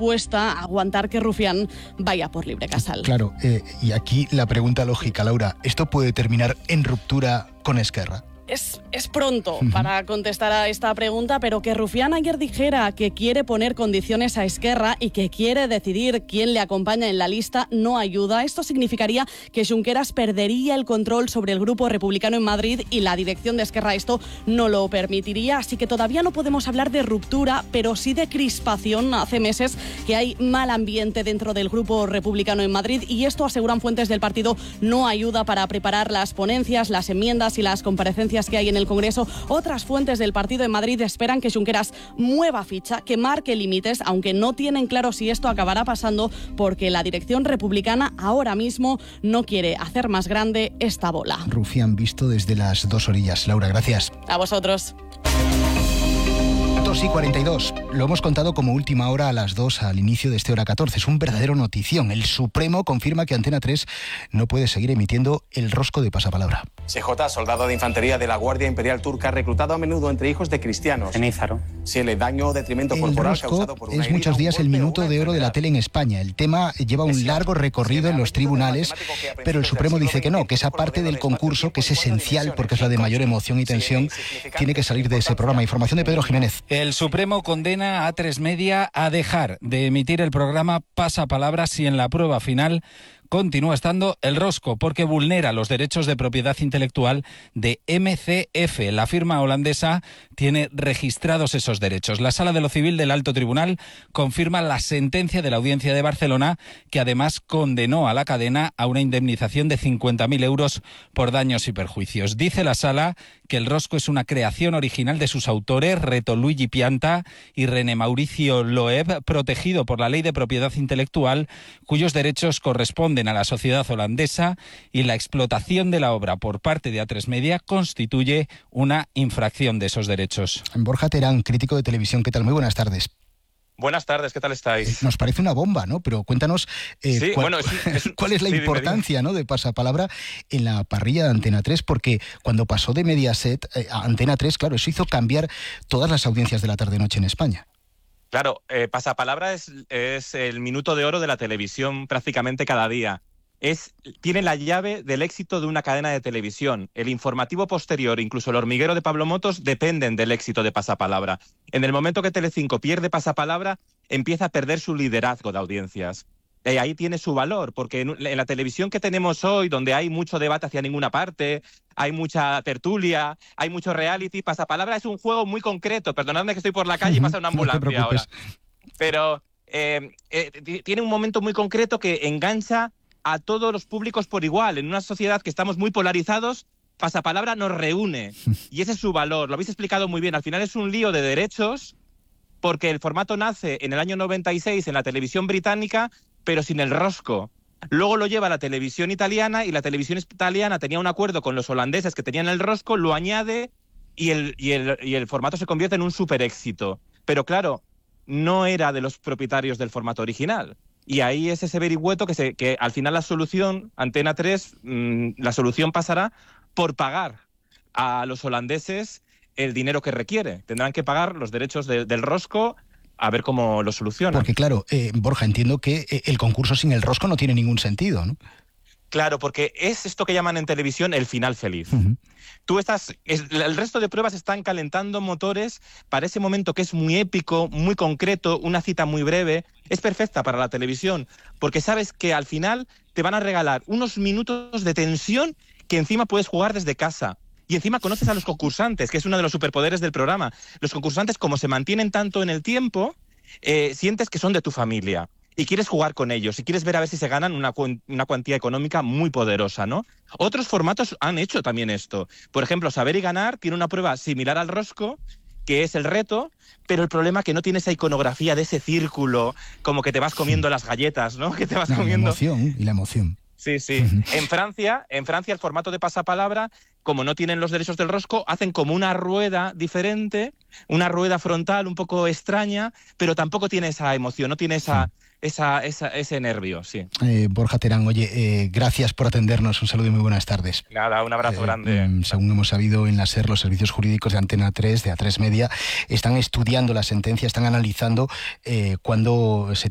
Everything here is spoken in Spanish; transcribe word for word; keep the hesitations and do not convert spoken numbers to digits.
dispuesta a aguantar que Rufián vaya por libre casal. Claro, eh, y aquí la pregunta lógica, Laura, ¿esto puede terminar en ruptura con Esquerra? Es, es pronto para contestar a esta pregunta, pero que Rufián ayer dijera que quiere poner condiciones a Esquerra y que quiere decidir quién le acompaña en la lista no ayuda. Esto significaría que Junqueras perdería el control sobre el grupo republicano en Madrid y la dirección de Esquerra esto no lo permitiría. Así que todavía no podemos hablar de ruptura, pero sí de crispación. Hace meses que hay mal ambiente dentro del grupo republicano en Madrid y esto, aseguran fuentes del partido, no ayuda para preparar las ponencias, las enmiendas y las comparecencias que hay en el Congreso. Otras fuentes del partido en Madrid esperan que Junqueras mueva ficha, que marque límites, aunque no tienen claro si esto acabará pasando porque la dirección republicana ahora mismo no quiere hacer más grande esta bola. Rufián visto desde las dos orillas. Laura, gracias. A vosotros. dos y cuarenta y dos. Lo hemos contado como última hora a las dos al inicio de este Hora catorce. Es un verdadero notición. El Supremo confirma que Antena tres no puede seguir emitiendo el rosco de pasapalabra. C J, soldado de infantería de la Guardia Imperial Turca, reclutado a menudo entre hijos de cristianos. Genízaro. Sí, el daño o detrimento el corporal rosco causado por una es muchos herida, días el un golpe minuto o de oro de la tele en España. El tema lleva un largo recorrido en los tribunales, pero el Supremo dice que no, que esa parte del concurso, que es esencial porque es la de mayor emoción y tensión, tiene que salir de ese programa. Información de Pedro Jiménez. El Supremo condena a A tres Media a dejar de emitir el programa Pasapalabra si en la prueba final continúa estando el rosco, porque vulnera los derechos de propiedad intelectual de M C F. La firma holandesa tiene registrados esos derechos. La Sala de lo Civil del Alto Tribunal confirma la sentencia de la Audiencia de Barcelona, que además condenó a la cadena a una indemnización de cincuenta mil euros por daños y perjuicios. Dice la Sala que el rosco es una creación original de sus autores, Reto Luigi Pianta y René Mauricio Loeb, protegido por la Ley de Propiedad Intelectual, cuyos derechos corresponden a la sociedad holandesa, y la explotación de la obra por parte de A tres Media constituye una infracción de esos derechos. Borja Terán, crítico de televisión, ¿qué tal? Muy buenas tardes. Buenas tardes, ¿qué tal estáis? Nos parece una bomba, ¿no? Pero cuéntanos eh, sí, cuál, bueno, es, es, cuál es la sí, importancia, dime, dime. ¿no?, de Pasapalabra en la parrilla de Antena tres, porque cuando pasó de Mediaset eh, a Antena tres, claro, eso hizo cambiar todas las audiencias de la tarde-noche en España. Claro, eh, Pasapalabra es, es el minuto de oro de la televisión prácticamente cada día. Es, tiene la llave del éxito de una cadena de televisión. El informativo posterior, incluso el hormiguero de Pablo Motos, dependen del éxito de Pasapalabra. En el momento que Telecinco pierde Pasapalabra, empieza a perder su liderazgo de audiencias. Y ahí tiene su valor, porque en, en la televisión que tenemos hoy, donde hay mucho debate hacia ninguna parte, hay mucha tertulia, hay mucho reality, Pasapalabra es un juego muy concreto. Perdonadme que estoy por la calle y pasa una ambulancia no ahora. Pero eh, eh, tiene un momento muy concreto que engancha a todos los públicos por igual. En una sociedad que estamos muy polarizados, Pasapalabra nos reúne. Y ese es su valor. Lo habéis explicado muy bien. Al final es un lío de derechos, porque el formato nace en el año noventa y seis en la televisión británica, pero sin el rosco. Luego lo lleva a la televisión italiana, y la televisión italiana tenía un acuerdo con los holandeses que tenían el rosco, lo añade y el, y el, y el formato se convierte en un super éxito. Pero claro, no era de los propietarios del formato original. Y ahí es ese vericueto que, se, que al final la solución, Antena tres, mmm, la solución pasará por pagar a los holandeses el dinero que requiere. Tendrán que pagar los derechos de, del rosco, a ver cómo lo solucionan. Porque claro, eh, Borja, entiendo que eh, el concurso sin el rosco no tiene ningún sentido, ¿no? Claro, porque es esto que llaman en televisión el final feliz. Uh-huh. Tú estás, es, el resto de pruebas están calentando motores para ese momento que es muy épico, muy concreto, una cita muy breve. Es perfecta para la televisión, porque sabes que al final te van a regalar unos minutos de tensión que encima puedes jugar desde casa. Y encima conoces a los concursantes, que es uno de los superpoderes del programa. Los concursantes, como se mantienen tanto en el tiempo, eh, sientes que son de tu familia. Y quieres jugar con ellos, y quieres ver a ver si se ganan una, cu- una cuantía económica muy poderosa, ¿no? Otros formatos han hecho también esto. Por ejemplo, Saber y Ganar tiene una prueba similar al rosco, que es el reto, pero el problema es que no tiene esa iconografía de ese círculo, como que te vas comiendo las galletas, ¿no? Que te vas no, comiendo... La emoción y la emoción. Sí, sí. En Francia, en Francia el formato de Pasapalabra, como no tienen los derechos del rosco, hacen como una rueda diferente, una rueda frontal un poco extraña, pero tampoco tiene esa emoción, no tiene esa... Esa, esa, ese nervio, sí. Eh, Borja Terán, oye, eh, gracias por atendernos, un saludo y muy buenas tardes. Nada, un abrazo eh, grande. Eh, según hemos sabido, en la SER, los servicios jurídicos de Antena tres, de A tres Media, están estudiando la sentencia, están analizando eh, cuándo se